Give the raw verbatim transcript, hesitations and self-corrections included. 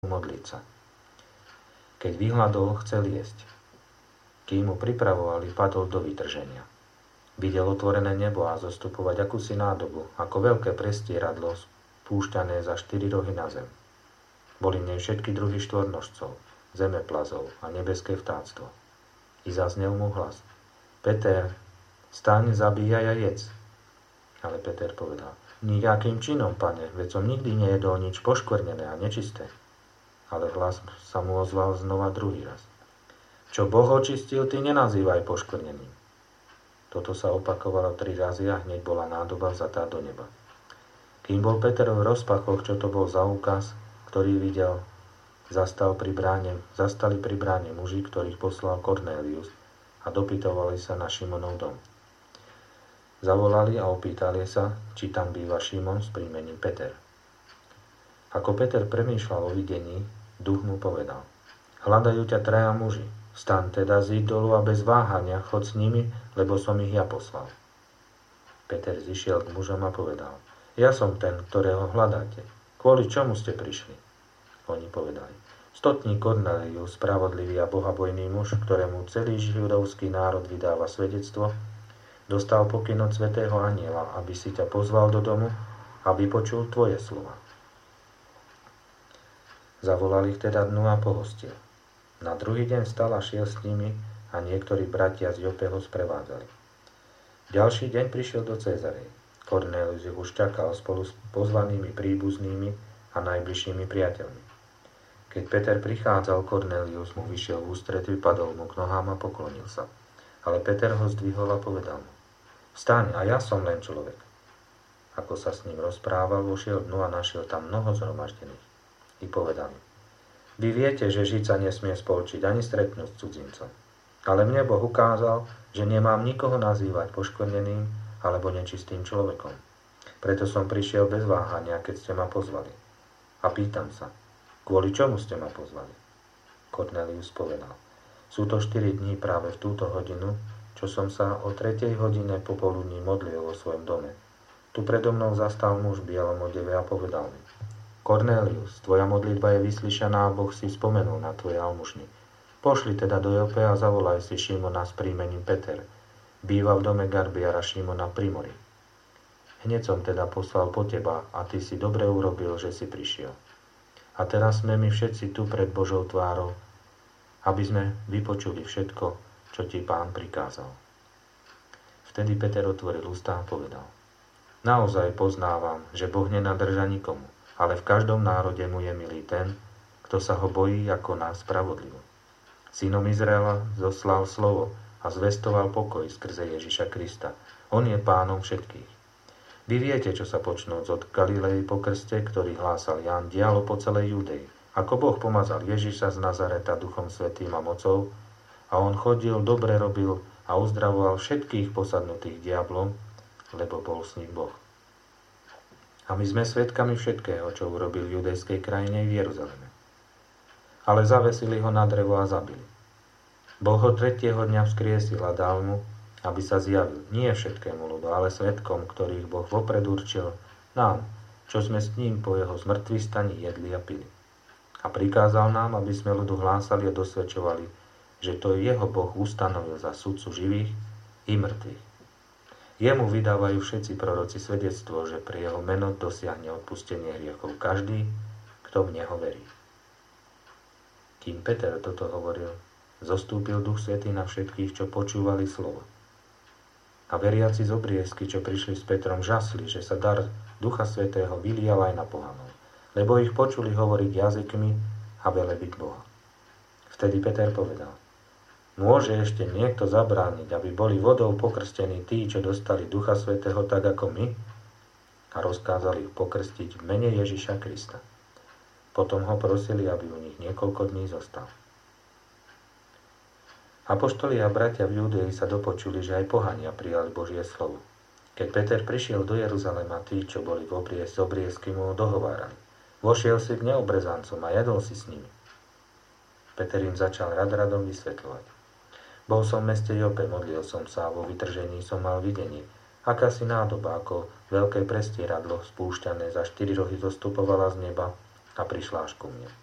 modliť sa. Keď vyhladol, chcel jesť. Kým mu pripravovali, padol do vytrženia. Videl otvorené nebo a zostupovať akúsi nádobu, ako veľké prestieradlo spúšťané za štyri rohy na zem. Boli v nej všetky druhy štvornožcov, zemeplazov a nebeské vtáctvo. I zaznel mu hlas. Peter, staň, zabíjaj a jedz. Ale Peter povedal, nijakým činom, pane, veď som nikdy nejedol nič poškvrnené a nečisté. Ale hlas sa mu ozval znova druhý raz. Čo Boh očistil, ty nenazývaj poškvrneným. Toto sa opakovalo tri razy a hneď bola nádoba vzatá do neba. Kým bol Peter v rozpachoch, čo to bol za úkaz, ktorý videl, zastal pri bráne, zastali pri bráne muži, ktorých poslal Kornélius a dopytovali sa na Šimonov dom. Zavolali a opýtali sa, či tam býva Šimon s príjmením Peter. Ako Peter premýšľal o videní, duch mu povedal, hľadajú ťa traja muži, staň teda z ich dolu a bez váhania chod s nimi, lebo som ich ja poslal. Peter zišiel k mužom a povedal, ja som ten, ktorého hľadáte. Kvôli čomu ste prišli? Oni povedali, stotník Kornélius, spravodlivý a bohabojný muž, ktorému celý židovský národ vydáva svedectvo, dostal pokyn od svätého anjela, aby si ťa pozval do domu a vypočul tvoje slova. Zavolal ich teda dnu a pohostil. Na druhý deň vstal a šiel s nimi a niektorí bratia z Jope ho sprevádzali. Ďalší deň prišiel do Cézarey. Kornélius ich už čakal spolu s pozvanými príbuznými a najbližšími priateľmi. Keď Peter prichádzal, Kornélius mu vyšiel v ústrety, padol mu k nohám a poklonil sa. Ale Peter ho zdvihol a povedal mu, vstaň, a ja som len človek. Ako sa s ním rozprával, vošiel dnu a našiel tam mnoho zhromaždených. I povedali, vy viete, že žiť sa nesmie spolčiť ani stretnúť s cudzincom. Ale mne Boh ukázal, že nemám nikoho nazývať poškvrneným alebo nečistým človekom. Preto som prišiel bez váhania, keď ste ma pozvali. A pýtam sa, kvôli čomu ste ma pozvali? Kornélius povedal, sú to štyri dní práve v túto hodinu, čo som sa o tretej hodine popoludní modlil vo svojom dome. Tu predo mnou zastal muž v bielom odeve a povedal mi, Kornélius, tvoja modlitba je vyslyšaná a Boh si spomenul na tvoje almužny. Pošli teda do Jope a zavolaj si Šimona s príjmením Peter. Býva v dome garbiara Šimona pri mori. Hneď som teda poslal po teba a ty si dobre urobil, že si prišiel. A teraz sme my všetci tu pred Božou tvárou, aby sme vypočuli všetko, čo ti Pán prikázal. Vtedy Peter otvoril ústa a povedal, naozaj poznávam, že Boh nenadrža nikomu, ale v každom národe mu je milý ten, kto sa ho bojí ako nás spravodlivo. Synom Izraela zoslal slovo a zvestoval pokoj skrze Ježiša Krista. On je pánom všetkých. Vy viete, čo sa počnúc od Galilei po krste, ktorý hlásal Ján, dialo po celej Judei. Ako Boh pomazal Ježiša z Nazareta duchom svätým a mocou, a on chodil, dobre robil a uzdravoval všetkých posadnutých diablom, lebo bol s ním Boh. A my sme svedkami všetkého, čo urobil v judejskej krajine v Jeruzaleme. Ale zavesili ho na drevo a zabili. Boh ho tretieho dňa vzkriesil a dal mu, aby sa zjavil nie všetkému ľudu, ale svedkom, ktorých Boh vopred určil, nám, čo sme s ním po jeho zmŕtvychvstaní jedli a pili. A prikázal nám, aby sme ľudu hlásali a dosvedčovali, že to jeho Boh ustanovil za sudcu živých i mŕtvych. Jemu vydávajú všetci proroci svedectvo, že pre jeho meno dosiahne odpustenie hriechov každý, kto v neho verí. Kým Peter toto hovoril, zostúpil Duch Svätý na všetkých, čo počúvali slovo. A veriaci z obriezky, čo prišli s Petrom, žasli, že sa dar Ducha Svätého vylial aj na pohanov, lebo ich počuli hovoriť jazykmi a velebiť Boha. Vtedy Peter povedal, môže ešte niekto zabrániť, aby boli vodou pokrstení tí, čo dostali Ducha Svätého tak ako my? A rozkázali ich pokrstiť v mene Ježiša Krista. Potom ho prosili, aby u nich niekoľko dní zostal. Apoštoli a bratia v Judei sa dopočuli, že aj pohania prijali Božie slovo. Keď Peter prišiel do Jeruzalema, tí, čo boli v obriez, obriezky, mu dohovárali. Vošiel si k neobrezancom a jedol si s nimi. Peter im začal rad radom vysvetľovať. Bol som v meste Jope, modlil som sa a vo vytržení som mal videnie. Akási nádoba, ako veľké prestieradlo spúšťané za štyri rohy zostupovala z neba a prišla až ku mne.